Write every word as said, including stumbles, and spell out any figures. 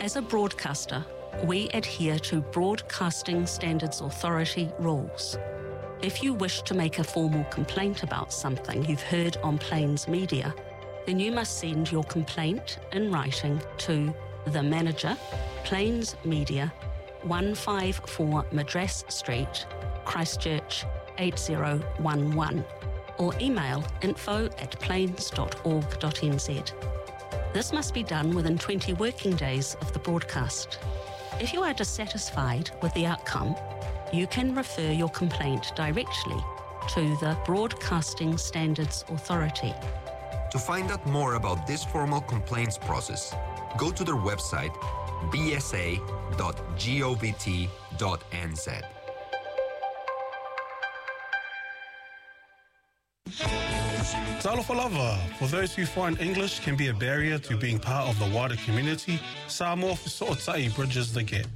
As a broadcaster, we adhere to Broadcasting Standards Authority rules. If you wish to make a formal complaint about something you've heard on Plains Media, then you must send your complaint in writing to the manager, Plains Media, one five four Madras Street, Christchurch eight zero one one, or email info at plains dot org dot n z. This must be done within twenty working days of the broadcast. If you are dissatisfied with the outcome, you can refer your complaint directly to the Broadcasting Standards Authority. To find out more about this formal complaints process, go to their website b s a dot govt dot n z. Salafalava. For those who find English can be a barrier to being part of the wider community, Samoa Fesoota'i bridges the gap.